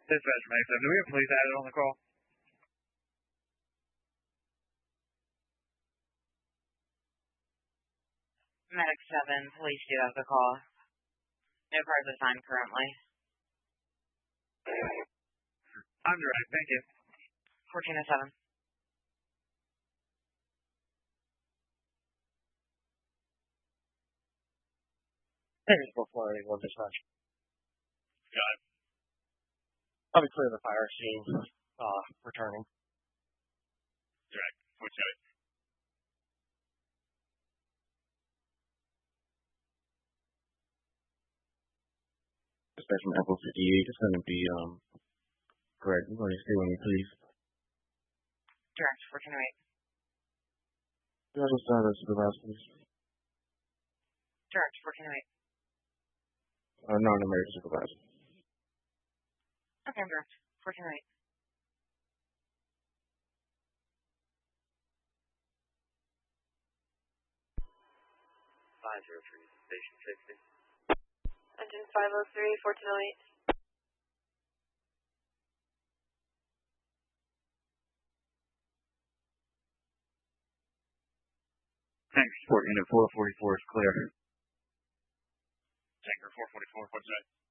Dispatch Max 7. Do we have police added on the call? Medic 7, police do have the call. No cars assigned currently. I'm direct, thank you. 1407. Thank you for 481 dispatch. Got it. I'll be clear of the fire scene, returning. Direct, 47. Dispatch from Apple 58 is going to be, correct. You're going to stay with me, please. Direct, 1408. You understand that, supervisor, please? Direct, 1408. Non-emergency supervisor. Okay, direct, 1408. 503, station 60. Engine 503, 1408. Thanks, 14 to 444 is clear. Tanker 444, what's that?